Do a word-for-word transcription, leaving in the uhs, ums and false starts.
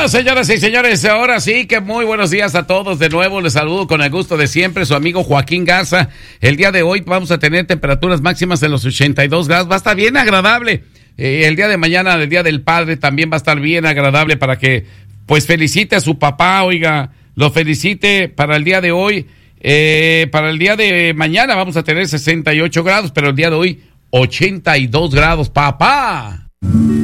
Bueno, señoras y señores, ahora sí que muy buenos días a todos. De nuevo les saludo con el gusto de siempre, su amigo Joaquín Garza. El día de hoy vamos a tener temperaturas máximas de los ochenta y dos grados. Va a estar bien agradable. Eh, el día de mañana, el Día del Padre, también va a estar bien agradable para que, pues, felicite a su papá, oiga, lo felicite para el día de hoy. Eh, para el día de mañana vamos a tener sesenta y ocho grados, pero el día de hoy ochenta y dos grados, papá.